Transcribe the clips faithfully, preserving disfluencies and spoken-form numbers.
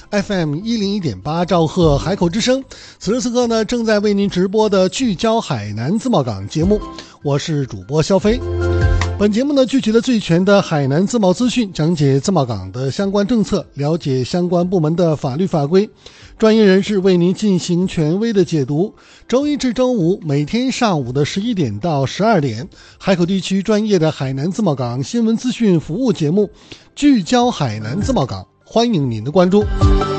F M 一零一点八兆赫海口之声。此时此刻呢，正在为您直播的聚焦海南自贸港节目，我是主播肖飞。本节目呢，聚集了最全的海南自贸资讯，讲解自贸港的相关政策，了解相关部门的法律法规，专业人士为您进行权威的解读。周一至周五每天上午的十一点到十二点，海口地区专业的海南自贸港新闻资讯服务节目聚焦海南自贸港，欢迎您的关注。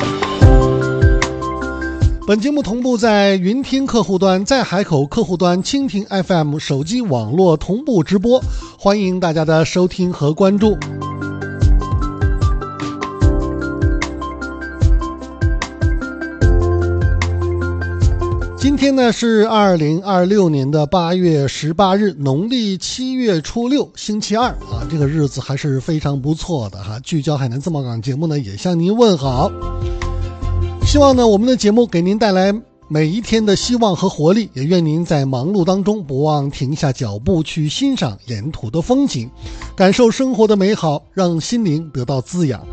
本节目同步在云听客户端，在海口客户端蜻蜓 F M 手机网络同步直播，欢迎大家的收听和关注。今天呢是二零二六年的八月十八日，农历七月初六，星期二啊，这个日子还是非常不错的哈。聚焦海南自贸港节目呢，也向您问好。希望呢，我们的节目给您带来每一天的希望和活力，也愿您在忙碌当中不忘停下脚步去欣赏沿途的风景，感受生活的美好，让心灵得到滋养。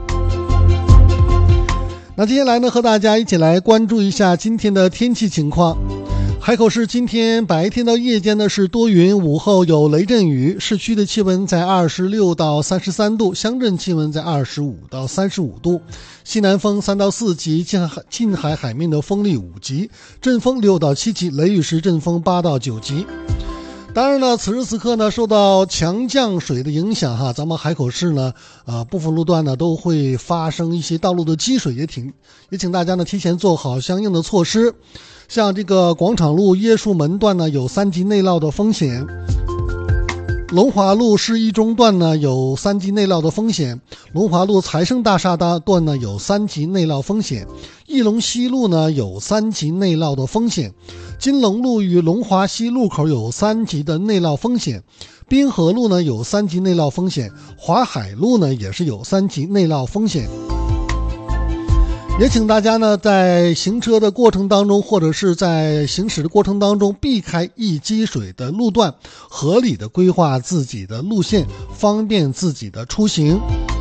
那接下来呢，和大家一起来关注一下今天的天气情况。海口市今天白天到夜间呢是多云，午后有雷阵雨，市区的气温在二十六到三十三度，乡镇气温在二十五到三十五度，西南风三到四级，近海近海海面的风力五级，阵风六到七级，雷雨时阵风八到九级。当然呢，此时此刻呢，受到强降水的影响哈，咱们海口市呢，呃，部分路段呢都会发生一些道路的积水，也挺也请大家呢提前做好相应的措施。像这个广场路椰树门段呢有三级内涝的风险，龙华路市一中段呢有三级内涝的风险，龙华路财生大厦段呢有三级内涝风险，义龙西路呢有三级内涝的风险，金龙路与龙华西路口有三级的内涝风险，滨河路呢有三级内涝风险，华海路呢也是有三级内涝风险。也请大家呢在行车的过程当中，或者是在行驶的过程当中，避开易积水的路段，合理的规划自己的路线，方便自己的出行。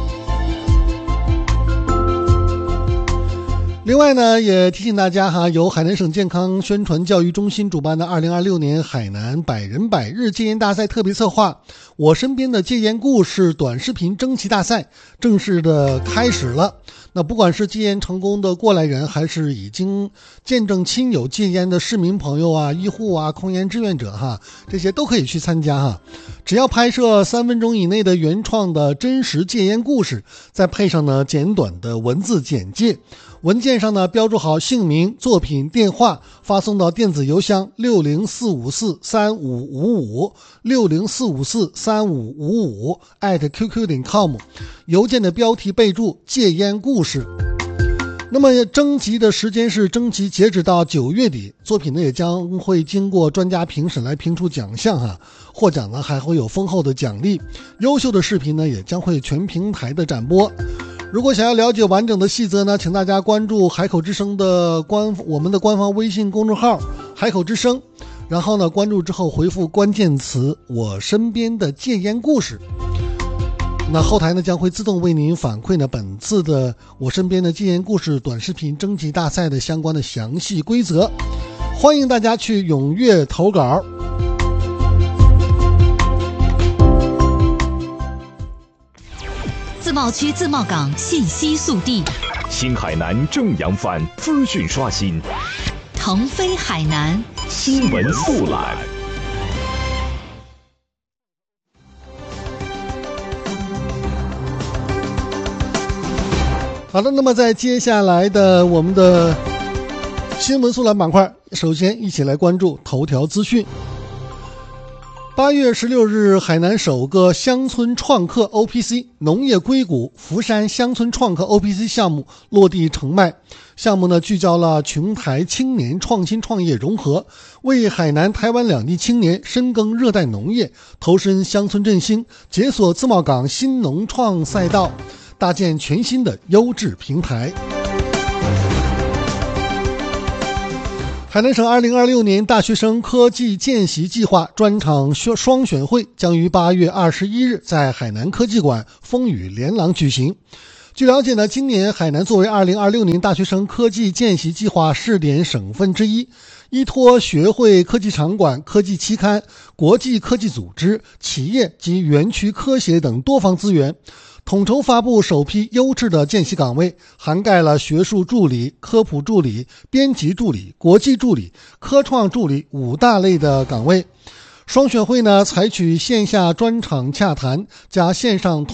另外呢，也提醒大家哈，由海南省健康宣传教育中心主办的二零二六年海南百人百日戒烟大赛特别策划，我身边的戒烟故事短视频征集大赛正式的开始了。那不管是戒烟成功的过来人，还是已经见证亲友戒烟的市民朋友啊、医护啊、控烟志愿者哈，这些都可以去参加哈。只要拍摄三分钟以内的原创的真实戒烟故事，再配上呢简短的文字简介，文件上呢标注好姓名、作品、电话，发送到电子邮箱六零四五四三五五五 六零四五四三五五五 at qq 点 com， 邮件的标题备注戒烟故事。那么征集的时间是征集截止到九月底，作品呢也将会经过专家评审来评出奖项哈，获奖呢还会有丰厚的奖励，优秀的视频呢也将会全平台的展播。如果想要了解完整的细则呢，请大家关注海口之声的官我们的官方微信公众号海口之声，然后呢关注之后回复关键词我身边的戒烟故事，那后台呢将会自动为您反馈呢本次的我身边的戒烟故事短视频征集大赛的相关的详细规则，欢迎大家去踊跃投稿。 自贸区自贸港信息速递， 新海南正扬帆资讯刷新， 腾飞海南新闻速览。 好的，那么在接下来的我们的新闻速览板块，首先一起来关注头条资讯。八月十六日，海南首个乡村创客 O P C 农业硅谷福山乡村创客 O P C 项目落地成卖。项目呢聚焦了琼台青年创新创业融合，为海南台湾两地青年深耕热带农业，投身乡村振兴，解锁自贸港新农创赛道，搭建全新的优质平台。海南省二零二六年大学生科技见习计划专场双选会将于八月二十一日在海南科技馆风雨连廊举行。 据了解呢，今年海南作为二零二六年大学生科技见习计划试点省份之一，依托学会科技场馆、科技期刊、国际科技组织、企业及园区科协等多方资源，统筹发布首批优质的见习岗位，涵盖了学术助理、科普助理、编辑助理、国际助理、科创助理五大类的岗位。双选会呢，采取线下专场洽谈加线上